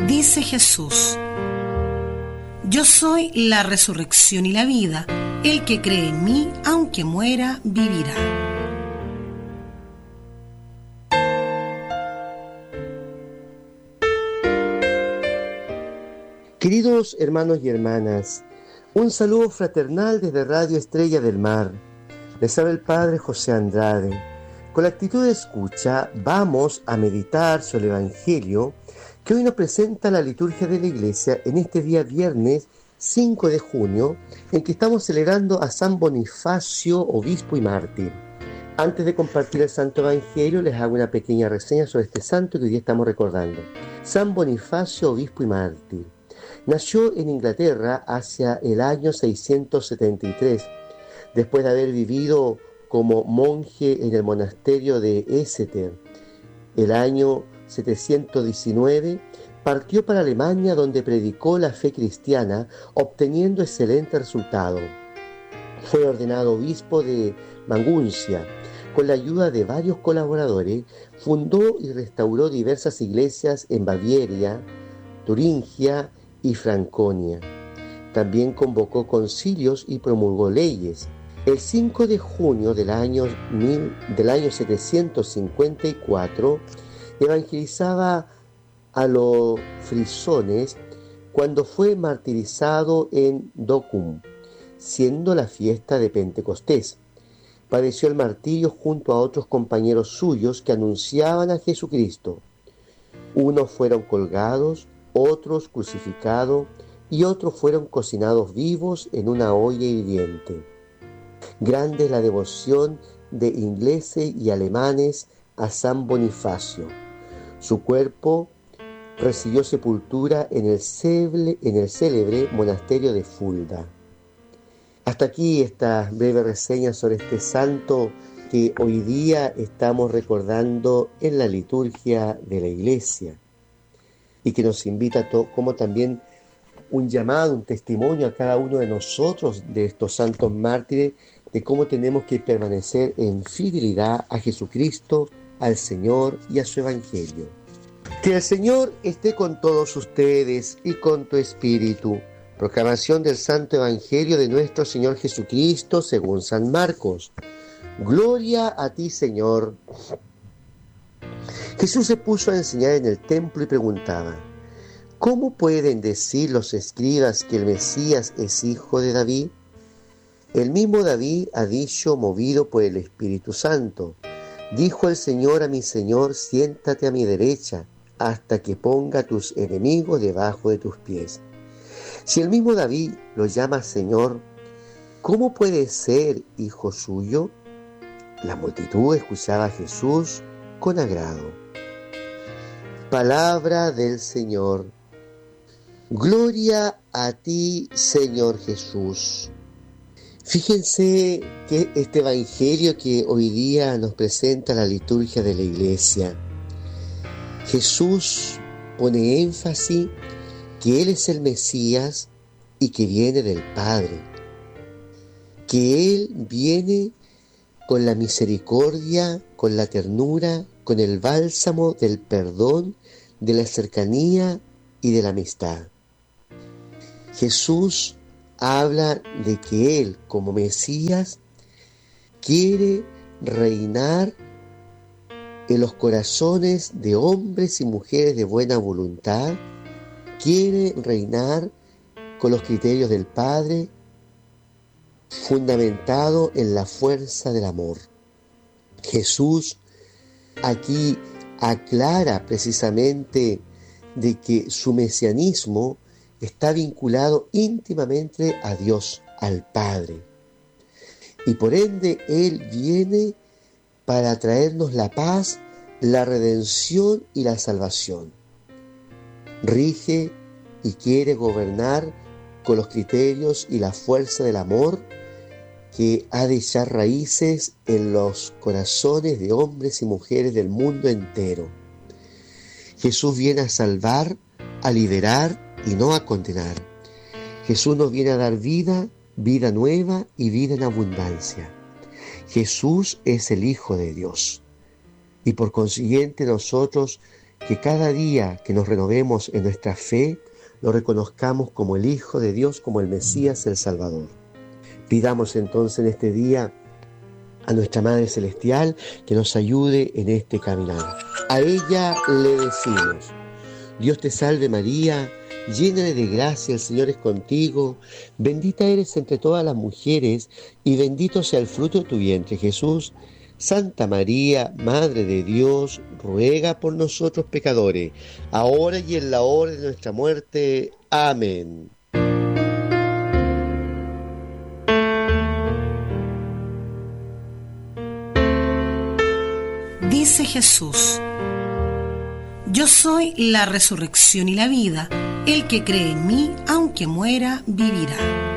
Dice Jesús: yo soy la resurrección y la vida. El que cree en mí, aunque muera, vivirá. Queridos hermanos y hermanas, un saludo fraternal desde Radio Estrella del Mar. Les habla el Padre José Andrade. Con la actitud de escucha vamos a meditar sobre el Evangelio que hoy nos presenta la liturgia de la Iglesia en este día viernes 5 de junio, en que estamos celebrando a San Bonifacio, obispo y mártir. Antes de compartir el Santo Evangelio, les hago una pequeña reseña sobre este santo que hoy día estamos recordando. San Bonifacio, obispo y mártir. Nació en Inglaterra hacia el año 673, después de haber vivido como monje en el monasterio de Exeter. El año 719 partió para Alemania, donde predicó la fe cristiana, obteniendo excelente resultado. Fue ordenado obispo de Maguncia. Con la ayuda de varios colaboradores, fundó y restauró diversas iglesias en Baviera, Turingia y Franconia. También convocó concilios y promulgó leyes. El 5 de junio del año 754, evangelizaba a los frisones cuando fue martirizado en Docum, siendo la fiesta de Pentecostés. Padeció el martirio junto a otros compañeros suyos que anunciaban a Jesucristo. Unos fueron colgados, otros crucificados y otros fueron cocinados vivos en una olla hirviente. Grande es la devoción de ingleses y alemanes a San Bonifacio. Su cuerpo recibió sepultura en el célebre monasterio de Fulda. Hasta aquí esta breve reseña sobre este santo que hoy día estamos recordando en la liturgia de la Iglesia y que nos invita como también un llamado, un testimonio a cada uno de nosotros, de estos santos mártires, de cómo tenemos que permanecer en fidelidad a Jesucristo, al Señor y a su Evangelio. Que el Señor esté con todos ustedes y con tu espíritu. Proclamación del Santo Evangelio de nuestro Señor Jesucristo según San Marcos. Gloria a ti, Señor. Jesús se puso a enseñar en el templo y preguntaba: ¿cómo pueden decir los escribas que el Mesías es hijo de David? El mismo David ha dicho, movido por el Espíritu Santo: dijo el Señor a mi Señor, siéntate a mi derecha, hasta que ponga a tus enemigos debajo de tus pies. Si el mismo David lo llama Señor, ¿cómo puede ser hijo suyo? La multitud escuchaba a Jesús con agrado. Palabra del Señor. Gloria a ti, Señor Jesús. Fíjense que este Evangelio que hoy día nos presenta la liturgia de la Iglesia, Jesús pone énfasis que Él es el Mesías y que viene del Padre, que Él viene con la misericordia, con la ternura, con el bálsamo del perdón, de la cercanía y de la amistad. Jesús habla de que Él, como Mesías, quiere reinar en los corazones de hombres y mujeres de buena voluntad, quiere reinar con los criterios del Padre, fundamentado en la fuerza del amor. Jesús aquí aclara precisamente de que su mesianismo está vinculado íntimamente a Dios, al Padre. Y por ende Él viene para traernos la paz, la redención y la salvación. Rige y quiere gobernar con los criterios y la fuerza del amor que ha de echar raíces en los corazones de hombres y mujeres del mundo entero. Jesús viene a salvar, a liberar y no a condenar. Jesús nos viene a dar vida, vida nueva y vida en abundancia. Jesús es el Hijo de Dios. Y por consiguiente nosotros que cada día que nos renovemos en nuestra fe, lo reconozcamos como el Hijo de Dios, como el Mesías, el Salvador. Pidamos entonces en este día a nuestra Madre Celestial que nos ayude en este caminar. A ella le decimos: Dios te salve María, llena de gracia, el Señor es contigo, bendita eres entre todas las mujeres y bendito sea el fruto de tu vientre, Jesús. Santa María, Madre de Dios, ruega por nosotros pecadores, ahora y en la hora de nuestra muerte. Amén. Dice Jesús: yo soy la resurrección y la vida. El que cree en mí, aunque muera, vivirá.